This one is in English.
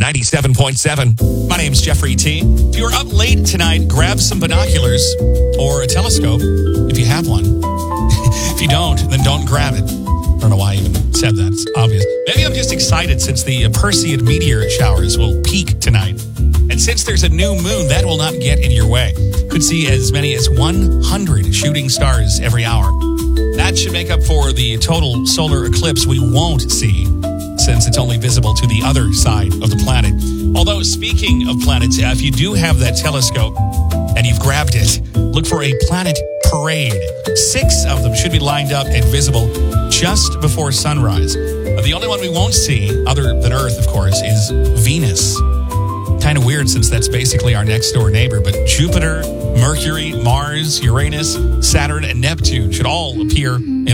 97.7. My name's Jeffrey T. If you're up late tonight, grab some binoculars or a telescope if you have one. If you don't, then don't grab it. I don't know why I even said that. It's obvious. Maybe I'm just excited since the Perseid meteor showers will peak tonight. And since there's a new moon, that will not get in your way. Could see as many as 100 shooting stars every hour. That should make up for the total solar eclipse we won't see, since it's only visible to the other side of the planet. Although, speaking of planets, if you do have that telescope and you've grabbed it, look for a planet parade. 6 of them should be lined up and visible just before sunrise. The only one we won't see, other than Earth, of course, is Venus. Kind of weird since that's basically our next door neighbor, but Jupiter, Mercury, Mars, Uranus, Saturn, and Neptune should all appear in